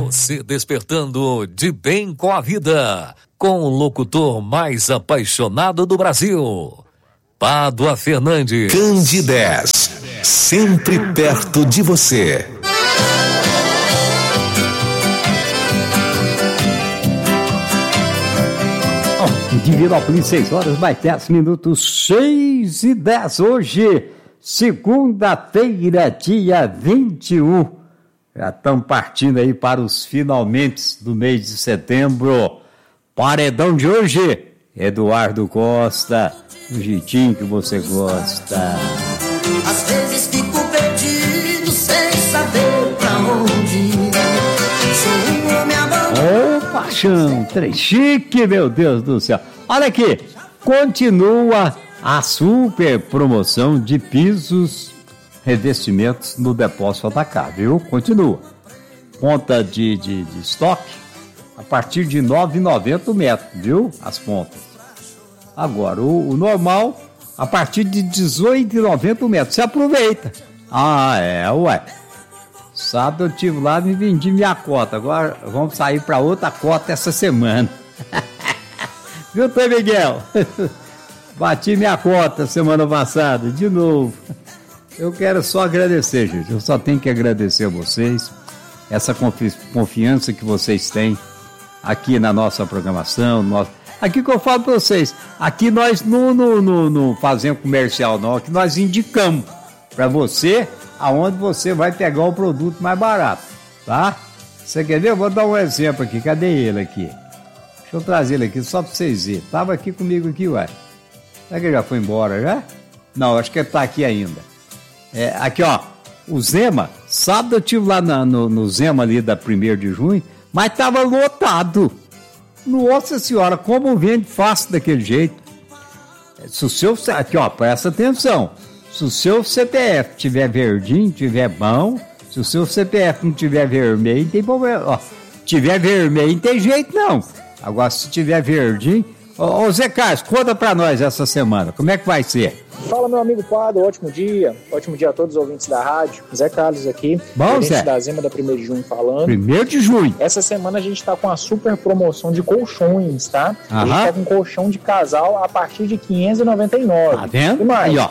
Você despertando de bem com a vida, com o locutor mais apaixonado do Brasil, Pádua Fernandes. Candidez, sempre perto de você. Divinópolis, 6 horas mais 10 minutos, 6:10. Hoje, segunda-feira, dia 21. Já estamos partindo aí para os finalmente do mês de setembro. Paredão de hoje, Eduardo Costa, do jeitinho que você gosta. Às vezes fico perdido sem saber pra onde ir. Sou um homem abandonado. Ô, paixão, trem chique, meu Deus do céu. Olha aqui, continua a super promoção de pisos, revestimentos no Depósito Atacar, viu? Continua. Ponta de estoque a partir de R$ 9,90 o metro, viu? As pontas. Agora, o normal a partir de R$ 18,90 o metro. Você aproveita. Ué. Sábado eu estive lá e me vendi minha cota. Agora vamos sair para outra cota essa semana. Viu, Tê Miguel? Bati minha cota semana passada, de novo. Eu quero só agradecer, gente. Eu só tenho que agradecer a vocês, essa confiança que vocês têm aqui na nossa programação. Aqui que eu falo para vocês, aqui nós não fazemos comercial, não. Aqui nós indicamos para você aonde você vai pegar o produto mais barato, tá? Você quer ver? Eu vou dar um exemplo aqui. Cadê ele aqui? Deixa eu trazer ele aqui só para vocês verem. Tava aqui comigo aqui, ué. Será que ele já foi embora, já? Não, acho que ele tá aqui ainda. Aqui, ó, o Zema. Sábado eu estive lá no Zema ali da 1º de junho, mas tava lotado. Nossa senhora, como vende fácil daquele jeito. Se o seu... Aqui, ó, presta atenção. Se o seu CPF tiver verdinho, tiver bom, se o seu CPF não tiver vermelho, não tem problema. Ó, tiver vermelho, não tem jeito, não. Agora, se tiver verdinho... Ô Zé Carlos, conta pra nós essa semana, como é que vai ser? Fala, meu amigo Pádua, ótimo dia a todos os ouvintes da rádio. Zé Carlos aqui, bom, Zé? da Zema da 1º de junho falando. 1º de junho. Essa semana a gente tá com uma super promoção de colchões, tá? A gente tá com colchão de casal a partir de R$ 599. Tá vendo? E mais? Aí, ó.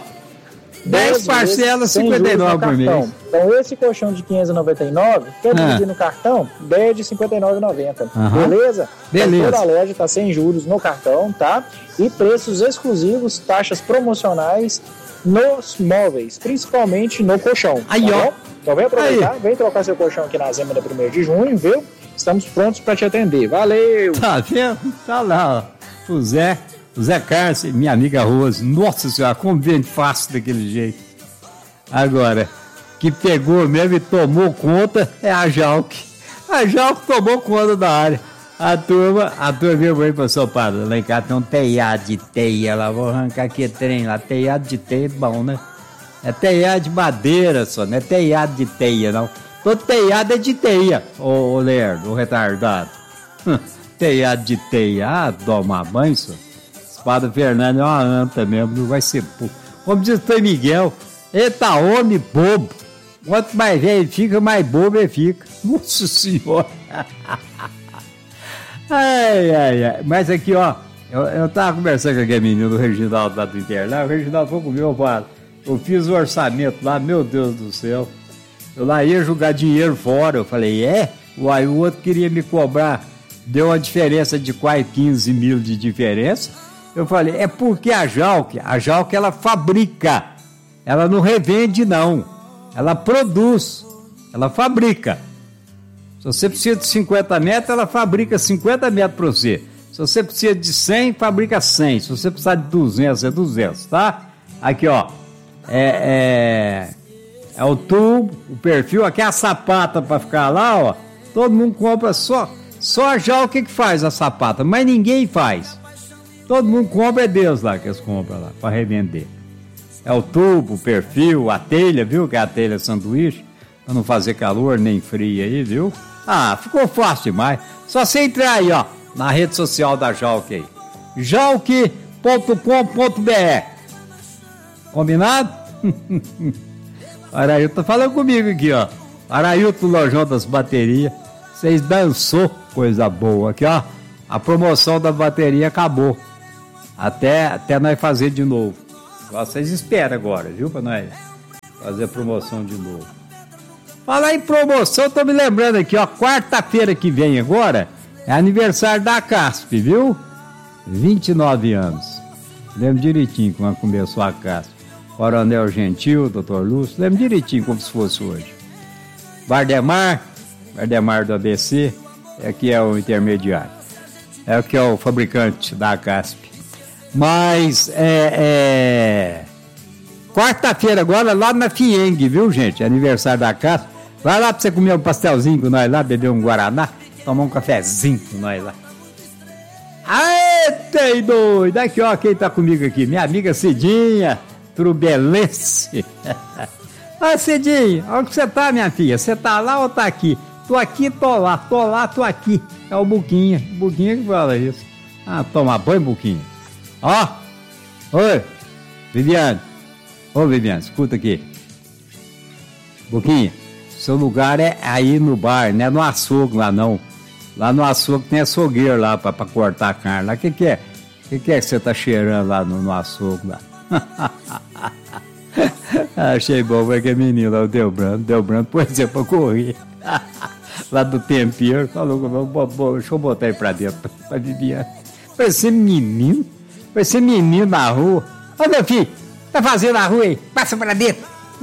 10 parcelas, 59 por mês. Então, esse colchão de 599, quer dividir no cartão, 10 de 59,90. Beleza? Beleza. Toda a loja tá sem juros no cartão, tá? E preços exclusivos, taxas promocionais nos móveis, principalmente no colchão. Aí, tá ó. Bom? Então vem aproveitar, vem trocar seu colchão aqui na Zema da 1º de junho, viu? Estamos prontos para te atender. Valeu! Tá vendo? Tá lá, ó. O Zé Carlos, minha amiga Rose, nossa senhora, como vende fácil daquele jeito. Agora, que pegou mesmo e tomou conta é a Jalque. A Jalque tomou conta da área. A turma veio para o São Paulo. Lá em casa tem um telhado de teia lá, vou arrancar aqui trem lá. Telhado de teia é bom, né? É telhado de madeira só, não é telhado de teia, não. Todo telhado é de teia, ô lerdo, ô retardado. Telhado de teia, toma banho, só. Pádua Fernandes é uma anta mesmo, não vai ser pouco. Como diz o Tê Miguel, eita homem bobo. Quanto mais velho ele fica, mais bobo ele fica. Nossa senhora. Ai. Mas aqui, ó, eu tava conversando com aquele menino do Reginaldo lá do internato. O Reginaldo foi comigo, eu fiz o orçamento lá, meu Deus do céu. Eu lá ia jogar dinheiro fora. Eu falei, Uai, o outro queria me cobrar. Deu uma diferença de quase 15 mil de diferença. Eu falei, é porque a Jalque ela fabrica, ela não revende não, ela produz, ela fabrica. Se você precisa de 50 metros, ela fabrica 50 metros para você. Se você precisa de 100, fabrica 100. Se você precisar de 200, é 200, tá? Aqui, ó, é o tubo, o perfil, aqui é a sapata para ficar lá, ó. Todo mundo compra só a Jalque que faz a sapata, mas ninguém faz. Todo mundo compra, é Deus lá que eles compram lá, para revender. É o tubo, o perfil, a telha, viu? Que é a telha sanduíche, para não fazer calor nem frio aí, viu? Ficou fácil demais. Só você entrar aí, ó, na rede social da Jalque aí. jalque.com.br. Combinado? Arailton tá falando comigo aqui, ó. Arailton Lojão das Baterias. Vocês dançou, coisa boa. Aqui, ó, a promoção da bateria acabou. Até nós fazer de novo. Vocês esperam agora, viu, pra nós fazer a promoção de novo. Falar em promoção, tô me lembrando aqui, ó, quarta-feira que vem agora é aniversário da CASP, viu? 29 anos. Lembro direitinho quando começou a CASP. Coronel Gentil, Dr. Lúcio, lembro direitinho como se fosse hoje. Vardemar do ABC, aqui é o intermediário. É o que é o fabricante da CASP. Mas quarta-feira agora lá na FIENG, viu, gente? Aniversário da CASP. Vai lá pra você comer um pastelzinho com nós lá, beber um guaraná, tomar um cafezinho com nós lá. Aê, tem doido! Aqui, ó, quem tá comigo aqui? Minha amiga Cidinha Trubelense. Ó, Cidinha, onde você tá, minha filha? Você tá lá ou tá aqui? Tô aqui, tô lá, tô aqui. É o Buquinha que fala isso. Ah, toma banho, Buquinha. Ó, oi, Viviane. Ô, Viviane, escuta aqui. Buquinha, seu lugar é aí no bar, não é no açougue lá não. Lá no açougue tem açougueiro lá pra cortar a carne. Lá, o que é? O que você tá cheirando lá no açougue lá? Achei bom, porque menino lá, o Delbrando, pois é, pra correr. Lá do tempero, falou, deixa eu botar aí pra dentro, pra Viviane. Parece menino na rua. Ô, meu filho, tá fazendo na rua aí? Passa pra dentro.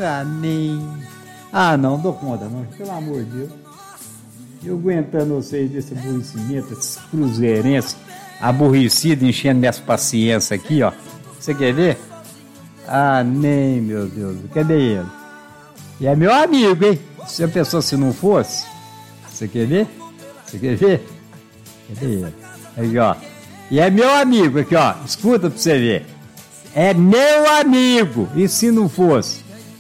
Não dou conta não, pelo amor de Deus. Eu aguentando vocês desse aborrecimento, esses cruzeirenses aborrecidos, enchendo minhas paciências aqui, ó. Você quer ver? Nem, meu Deus, cadê ele? E é meu amigo, hein? Se a pessoa se não fosse, você quer ver? Cadê ele? Aqui, ó. E é meu amigo, aqui, ó. Escuta pra você ver. É meu amigo. E se não fosse?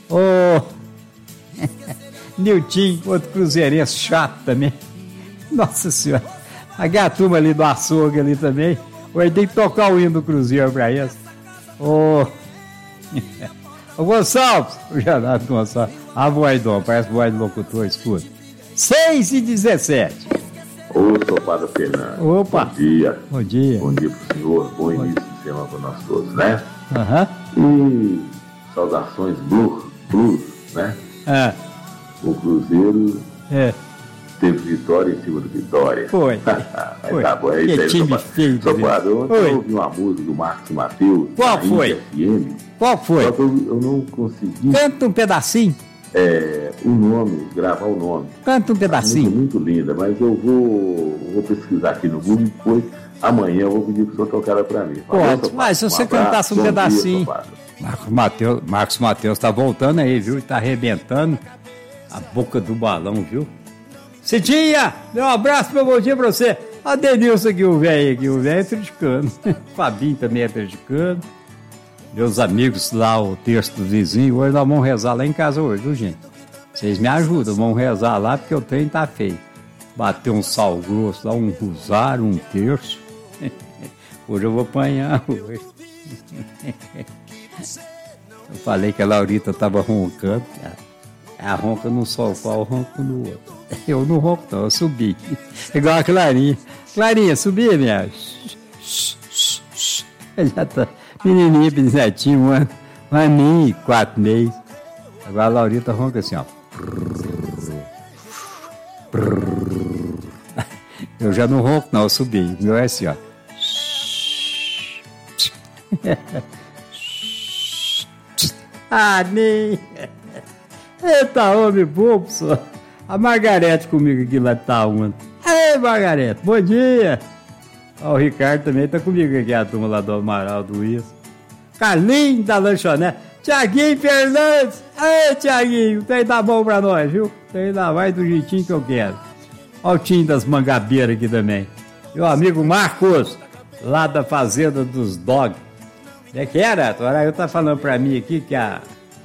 Nilton, outro cruzeirense chato também. Nossa senhora. A turma ali do açougue ali também. Hoje tem que tocar o hino do Cruzeiro pra eles. Ô Gonçalves, o Renato Gonçalves. A voz do homem, parece voz do locutor, escuta. 6h17. Ô, Padre Fernando. Opa. Bom dia. Bom dia. Bom dia pro senhor. Bom início de semana para nós todos, né? Uhum. E saudações blues, né? O Cruzeiro teve vitória em cima de vitória. Foi. Mas tá bom, é isso aí. Time feio. Só Padre, ontem eu ouvi uma música do Marcos Mateus. Qual foi? FM, Qual foi? Só que eu não consegui. Canta um pedacinho. O nome, gravar o nome. Canta um pedacinho. Muito linda, mas eu vou pesquisar aqui no Google e depois, amanhã, eu vou pedir pro senhor tocar ela pra mim. Pode, mas se você cantasse um pedacinho. Marcos Mateus tá voltando aí, viu? Tá arrebentando a boca do balão, viu? Cidinha, dê um abraço, meu bom dia pra você. A Denilson aqui, o velho é triticano. Fabinho também é triticano. Meus amigos lá, o texto do vizinho, hoje nós vamos rezar lá em casa hoje, viu, gente? Vocês me ajudam, vamos rezar lá porque o trem tá feio. Bater um sal grosso lá, um rosário, um terço. Hoje eu vou apanhar hoje. Eu falei que a Laurita tava roncando. A ronca num sofá, eu ronco no outro. Eu não ronco não, eu subi. Igual a Clarinha. Clarinha, subi, minha. Já tá menininha, bisnetinho, um aninho e 4 meses. Agora a Laurita ronca assim, ó. Eu já não ronco não, eu subi. O meu é assim, ó. Nem. Eita, homem bobo, só. A Margarete comigo aqui lá tá ontem. Ei, Margarete, bom dia. Ó, o Ricardo também tá comigo aqui, a turma lá do Amaral, do Isso. Carlinhos da Lanchonete. Tiaguinho Fernandes. Ei, Tiaguinho, tem da bom pra nós, viu? Tem da vai do jeitinho que eu quero. Ó o time das Mangabeiras aqui também. Meu amigo Marcos, lá da Fazenda dos Dog. É que era? Agora eu tá falando pra mim aqui que a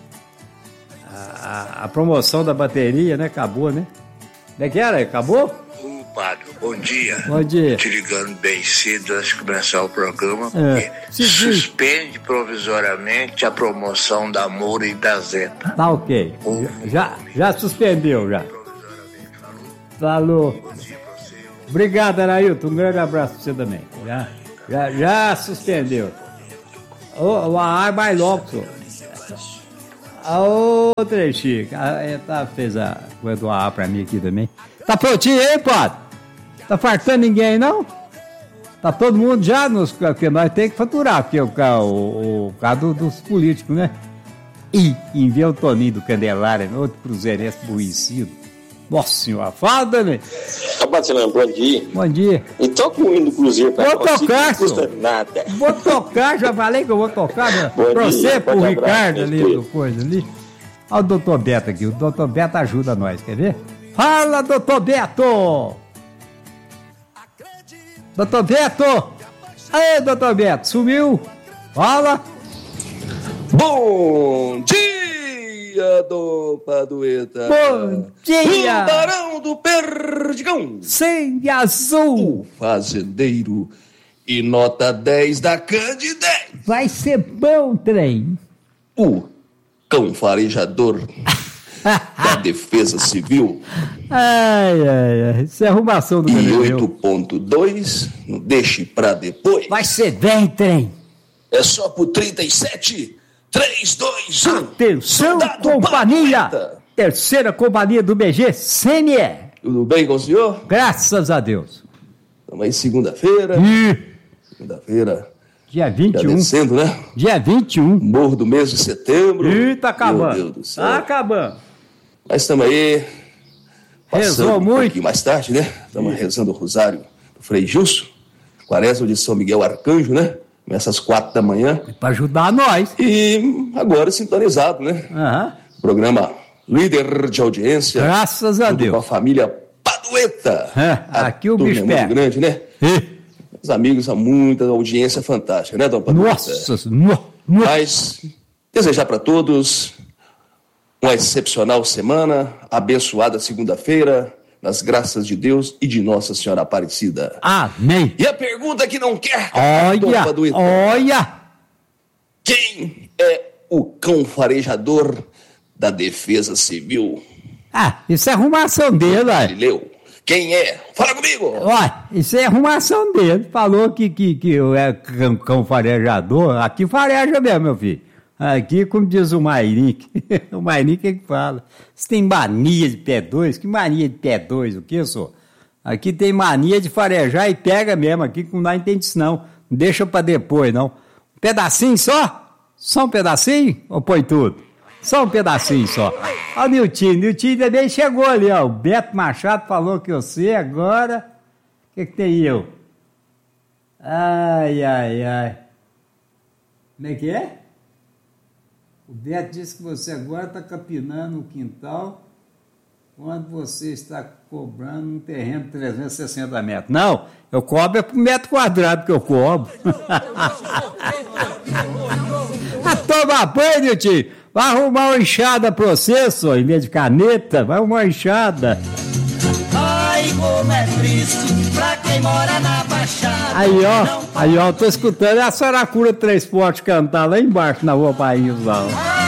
promoção da bateria, né? Acabou, né? É que era? Acabou? Padre, bom dia. Bom dia. Te ligando bem cedo antes de começar o programa, porque suspende provisoriamente a promoção da Moura e da Zeta. Tá ok. Já suspendeu, já. Falou. Obrigado, Arailton. Um grande abraço pra você também. Já suspendeu. O ar vai logo, senhor. A outra, Chico. Fez a coisa do ar pra mim aqui também. Tá prontinho aí, padre? Tá fartando ninguém, não? Tá todo mundo já porque nós temos que faturar, porque o caso dos políticos, né? E envia o Toninho do Candelária, outro cruzeirense burricido. Nossa senhora, fala, Dani. Marcelão, bom dia. Bom dia. E toca o hino do Cruzeiro pra vou tocar, não custa nada. Vou tocar, já falei que eu vou tocar, né? Pra você, pro Ricardo ali, do coisa ali. Olha o doutor Beto aqui, o doutor Beto ajuda nós, quer ver? Fala, doutor Beto! Doutor Beto! Aí, doutor Beto, sumiu? Fala! Bom dia, Dom Padueta! Bom dia! Tubarão do Perdigão! Sangue azul! O fazendeiro e nota 10 da Candidez! Vai ser bom, trem! O cão farejador da Defesa Civil. Ai. Isso é arrumação do meu. E 8.2, não deixe pra depois. Vai ser bem, trem. É só pro 37, 3, 2, 1. Atenção, companhia. Terceira companhia do BG, CNE. Tudo bem com o senhor? Graças a Deus. Estamos aí segunda-feira. Segunda-feira. Dia 21. Já descendo, né? Dia 21. Morro do mês de setembro. Ih, tá acabando. Meu Deus do céu. Tá acabando. Mas estamos aí. Rezou muito. Um pouquinho mais tarde, né? Estamos rezando o rosário do Frei Gilson. Quaresma de São Miguel Arcanjo, né? Começa às 4 da manhã. Para ajudar nós. E agora sintonizado, né? Programa líder de audiência. Graças a Deus. Com a família Padueta. Aqui o bicho pega. Muito grande, né? Os amigos, há muita audiência fantástica, né, Dom Padueta? Nossa. Mas desejar para todos uma excepcional semana, abençoada segunda-feira, nas graças de Deus e de Nossa Senhora Aparecida. Amém. E a pergunta que não quer, olha! Quem é o cão farejador da Defesa Civil? Isso é arrumação dele, Galileu. Quem é? Fala comigo! Isso é arrumação dele. Falou que eu é cão farejador. Aqui fareja mesmo, meu filho. Aqui, como diz o Mairink, o Mairink é que fala. Você tem mania de pé dois? Que mania de pé dois? O que, senhor? Aqui tem mania de farejar e pega mesmo. Aqui não dá entende isso, não. Não deixa pra depois, não. Um pedacinho só? Só um pedacinho? Ou põe tudo? Só um pedacinho só. Olha o Niltinho também chegou ali, ó. O Beto Machado falou que você agora... O que tem eu? Ai. Como é que é? O Beto disse que você agora está capinando o quintal quando você está cobrando um terreno de 360 metros. Não, eu cobro por metro quadrado que eu cobro. Toma banho, Niltinho. Vai arrumar uma enxada pra você, só, em vez de caneta. Vai arrumar uma enxada. Ai, como é triste pra quem mora na Baixada. Aí, ó, tô escutando a Saracura Três Fortes cantar lá embaixo na Rua País, ó.